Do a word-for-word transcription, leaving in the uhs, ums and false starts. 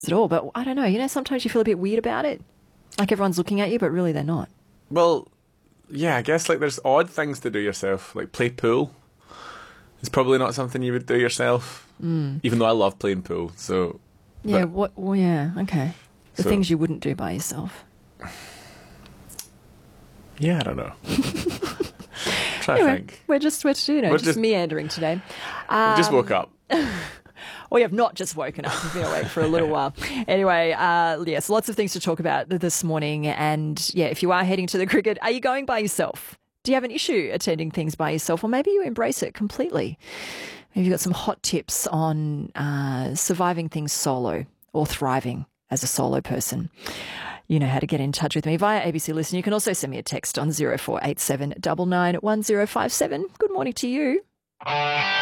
at all. But I don't know. You know, sometimes you feel a bit weird about it. Like everyone's looking at you, but really they're not. Well, yeah, I guess like there's odd things to do yourself, like play pool. It's probably not something you would do yourself, mm. even though I love playing pool. So yeah, but, what? Well, yeah, okay. The so, things you wouldn't do by yourself. Yeah, I don't know. Try anyway, to think. We're just we're you know we're just, just meandering today. Um, just woke up. We have not just woken up. We've been awake for a little while. Anyway, uh, yes, lots of things to talk about this morning. And yeah, if you are heading to the cricket, are you going by yourself? Do you have an issue attending things by yourself? Or maybe you embrace it completely. Maybe you've got some hot tips on uh, surviving things solo or thriving as a solo person. You know how to get in touch with me via A B C Listen. You can also send me a text on zero four eight seven nine nine one zero five seven. Good morning to you.